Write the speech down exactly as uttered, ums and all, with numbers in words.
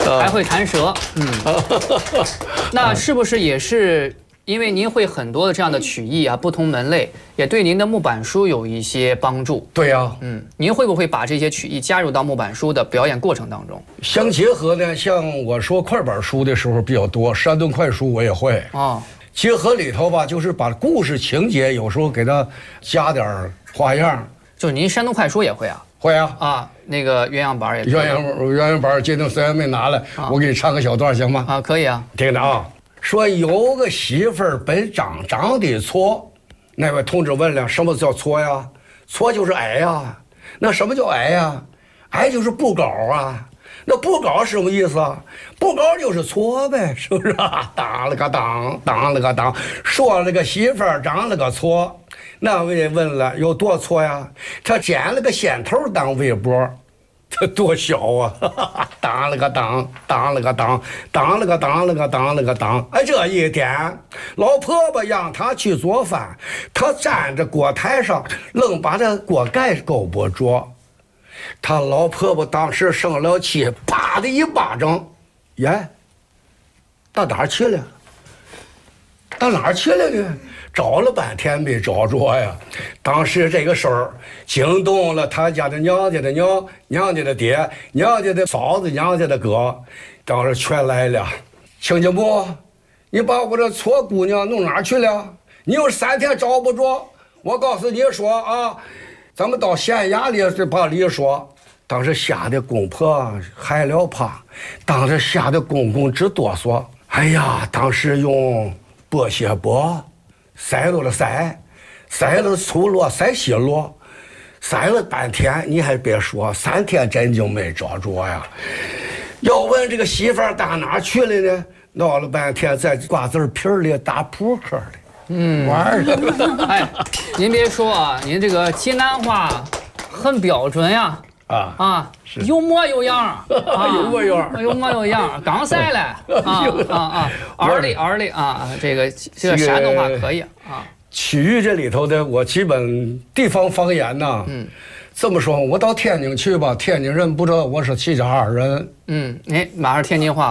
还会弹舌，嗯，那是不是也是因为您会很多的这样的曲艺啊，不同门类，也对您的木板书有一些帮助？ 对呀、啊， 嗯，您会不会把这些曲艺加入到木板书的表演过程当中？ 相结合呢，像我说快板书的时候比较多，山顿快书我也会哦。 结合里头吧，就是把故事情节有时候给它加点花样。 就是您山东快书也会啊？ 会啊。 啊，那个鸳鸯板也可以。 鸳鸯鸳鸯板今天虽然没拿来，啊、我给你唱个小段行吗？ 啊，可以啊。 听着啊，说有个媳妇儿本长长得矬，那位同志问了，什么叫矬呀？矬就是矮呀。那什么叫矮呀？矮就是不高啊。那不高是什么意思啊？不高就是矬呗，是不是啊？当了个当，当了个当，说了个媳妇儿长了个矬。那位问了，有多矬呀？他剪了个线头当围脖，这多小啊！当了个当，当了个当，当了个当了个当了个当。哎，这一天，老婆婆让他去做饭，他站着锅台上，愣把这锅盖勾不着。他老婆婆当时生了气，啪的一巴掌，耶，到哪儿去了？到哪儿去了呢？找了半天没找着呀。当时这个事儿惊动了他家的娘家的娘、娘家的爹、娘家的嫂子、娘家的哥，当时全来了。亲家母，你把我这矬姑娘弄哪儿去了？你有三天找不着，我告诉你说啊，咱们到县衙里去把理说。当时吓得公婆害了怕，当时吓得公公直哆嗦。哎呀，当时用剥蟹帛塞入了塞，塞了粗箩，塞细箩，塞了半天，你还别说，三天真就没找着呀。要问这个媳妇儿到哪去了呢？闹了半天，在瓜子皮里打扑克里，嗯，玩儿。 哎，您别说啊，您这个济南话很标准呀。啊啊，有模有样啊， 有模有样， 有模有样，刚塞了啊啊啊，耳里耳里啊，这个这个山东话可以啊。 曲艺这里头的，我基本地方方言呐，嗯，这么说，我到天津去吧，天津人不知道我是齐齐哈尔人， 嗯，哎，马上天津话。